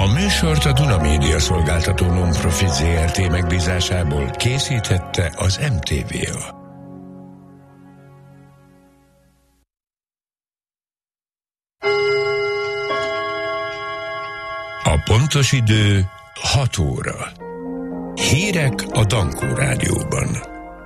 műsort a Duna Média szolgáltató non-profit ZRT megbízásából készítette az MTVA. A pontos idő 6 óra. Hírek a Dankó Rádióban.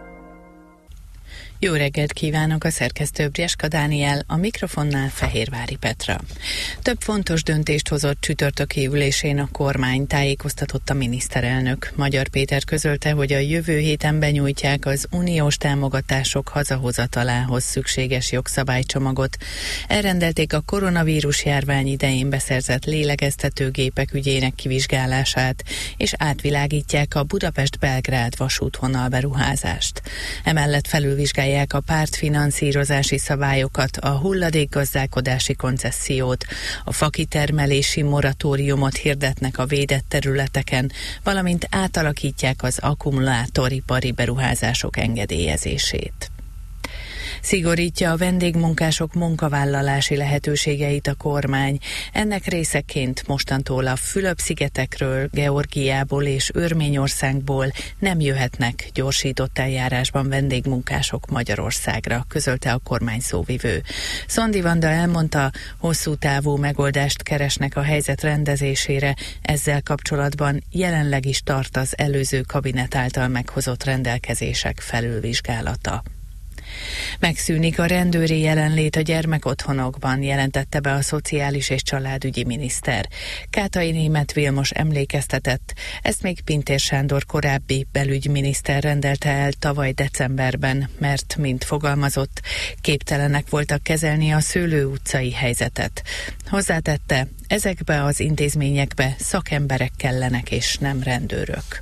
Jó reggelt kívánok, a szerkesztő Brieska Dániel, a mikrofonnál Fehérvári Petra. Több fontos döntést hozott csütörtöki ülésén a kormány, tájékoztatott a miniszterelnök. Magyar Péter közölte, hogy a jövő héten benyújtják az uniós támogatások hazahozatalához szükséges jogszabálycsomagot. Elrendelték a koronavírus járvány idején beszerzett lélegeztetőgépek ügyének kivizsgálását, és átvilágítják a Budapest-Belgrád vasútvonal beruházást. Emellett felülvizsgálják a pártfinanszírozási szabályokat, a hulladékgazdálkodási koncessziót, a fakitermelési moratóriumot hirdetnek a védett területeken, valamint átalakítják az akkumulátoripari beruházások engedélyezését. Szigorítja a vendégmunkások munkavállalási lehetőségeit a kormány. Ennek részeként mostantól a Fülöp-szigetekről, Georgiából és Örményországból nem jöhetnek gyorsított eljárásban vendégmunkások Magyarországra, közölte a kormány szóvivő. Szondi Vanda elmondta, hosszú távú megoldást keresnek a helyzet rendezésére, ezzel kapcsolatban jelenleg is tart az előző kabinet által meghozott rendelkezések felülvizsgálata. Megszűnik a rendőri jelenlét a gyermekotthonokban, jelentette be a szociális és családügyi miniszter. Kátai Németh Vilmos emlékeztetett, ezt még Pintér Sándor korábbi belügyminiszter rendelte el tavaly decemberben, mert, mint fogalmazott, képtelenek voltak kezelni a Szőlő utcai helyzetet. Hozzátette, ezekbe az intézményekbe szakemberek kellenek és nem rendőrök.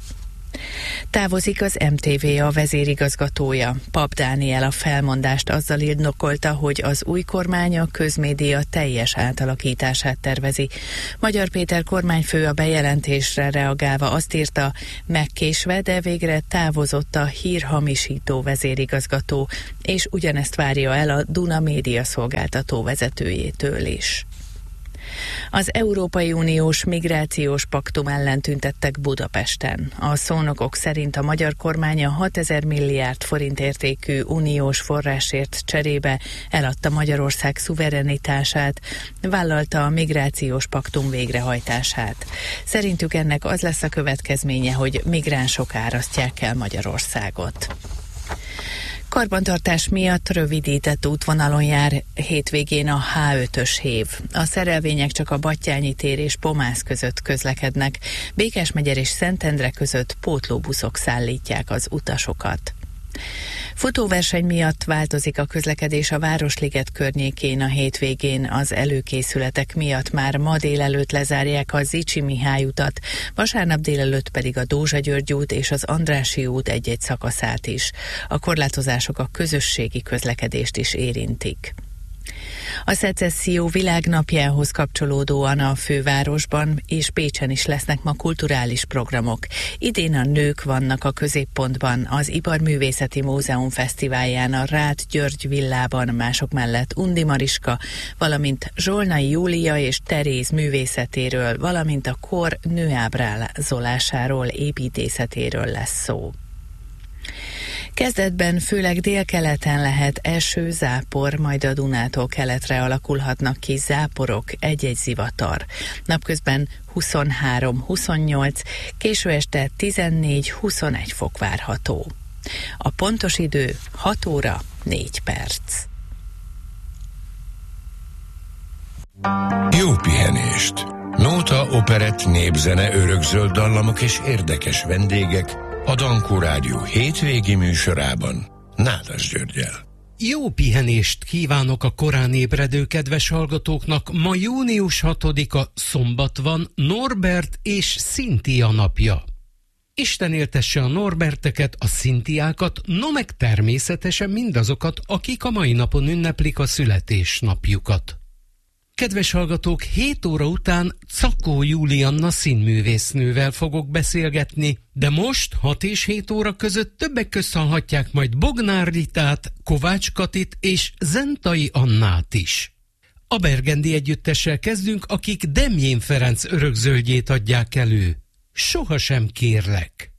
Távozik az MTVA vezérigazgatója. Pap Dániel a felmondást azzal indokolta, hogy az új kormány a közmédia teljes átalakítását tervezi. Magyar Péter kormányfő a bejelentésre reagálva azt írta, megkésve, de végre távozott a hírhamisító vezérigazgató, és ugyanezt várja el a Duna Média szolgáltató vezetőjétől is. Az Európai Uniós Migrációs Paktum ellen tüntettek Budapesten. A szónokok szerint a magyar kormány a 6000 milliárd forint értékű uniós forrásért cserébe eladta Magyarország szuverenitását, vállalta a Migrációs Paktum végrehajtását. Szerintük ennek az lesz a következménye, hogy migránsok árasztják el Magyarországot. Karbantartás miatt rövidített útvonalon jár hétvégén a H5-ös hév. A szerelvények csak a Battyányi tér és Pomász között közlekednek, Békesmegyer és Szentendre között pótlóbuszok szállítják az utasokat. Futóverseny miatt változik a közlekedés a Városliget környékén a hétvégén. Az előkészületek miatt már ma délelőtt lezárják a Zichy Mihály utat, vasárnap délelőtt pedig a Dózsa György út és az Andrássy út egy-egy szakaszát is. A korlátozások a közösségi közlekedést is érintik. A szecesszió világnapjához kapcsolódóan a fővárosban és Pécsen is lesznek ma kulturális programok. Idén a nők vannak a középpontban, az Iparművészeti Múzeum fesztiválján, a Ráth György villában, mások mellett Undi Mariska, valamint Zsolnai Júlia és Teréz művészetéről, valamint a kor nőábrázolásáról, építészetéről lesz szó. Kezdetben főleg délkeleten lehet eső, zápor, majd a Dunától keletre alakulhatnak ki záporok, egy-egy zivatar. Napközben 23-28, késő este 14-21 fok várható. A pontos idő 6 óra 4 perc. Jó pihenést! Nóta, operett, népzene, örökzöld dallamok és érdekes vendégek a Dankó Rádió hétvégi műsorában Nádas Györggyel. Jó pihenést kívánok a korán ébredő kedves hallgatóknak. Ma június 6-a szombat van, Norbert és Cynthia napja. Isten éltesse a Norberteket, a Cynthiákat, no meg természetesen mindazokat, akik a mai napon ünneplik a születésnapjukat. Kedves hallgatók, 7 óra után Czakó Julianna színművésznővel fogok beszélgetni, de most 6 és 7 óra között többek közt hallhatják majd Bognár Ritát, Kovács Katit és Zentai Annát is. A Bergendi együttessel kezdünk, akik Demjén Ferenc örökzöldjét adják elő. Sohasem kérlek.